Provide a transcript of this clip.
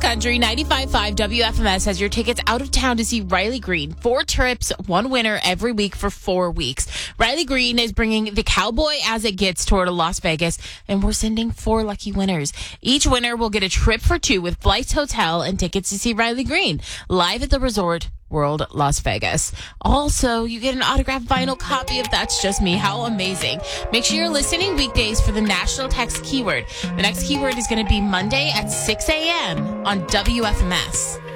country, 95.5 WFMS has your tickets out of town to see Riley Green. 4 trips, 1 winner every week for 4 weeks. Riley Green is bringing the Cowboy as it gets tour to Las Vegas, and we're sending 4 lucky winners. Each winner will get a trip for 2 with flights, hotel, and tickets to see Riley Green live at the Resort World Las Vegas. Also, you get an autographed vinyl copy of That's Just Me. How amazing. Make sure you're listening weekdays for the national text keyword. The next keyword is going to be Monday at 6 a.m. on WFMS.